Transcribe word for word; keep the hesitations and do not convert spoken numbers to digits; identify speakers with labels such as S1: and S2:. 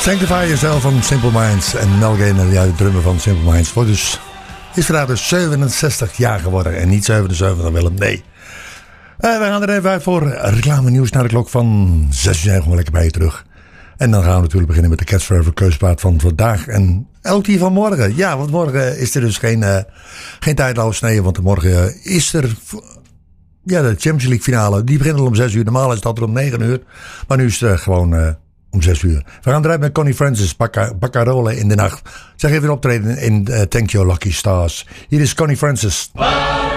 S1: Sanctify Yourself van Simple Minds. En Mel Gaynor, ja, de drummer van Simple Minds, wordt dus, is vandaag dus zevenenzestig jaar geworden. En niet zevenenzeventig, Willem, nee. Uh, we gaan er even uit voor reclame nieuws naar de klok van zes uur. Gewoon lekker bij je terug. En dan gaan we natuurlijk beginnen met de Cats Forever keuzeplaat van vandaag. En elk die van morgen. Ja, want morgen is er dus geen, uh, geen tijdloos snee. Want morgen is er... Ja, de Champions League finale. Die begint al om zes uur. Normaal is het altijd om negen uur. Maar nu is het uh, gewoon... Uh, Om zes uur. We gaan eruit met Connie Francis, Baccarola in de nacht. Zij geeft een optreden in uh, Thank You Lucky Stars. Hier is Connie Francis.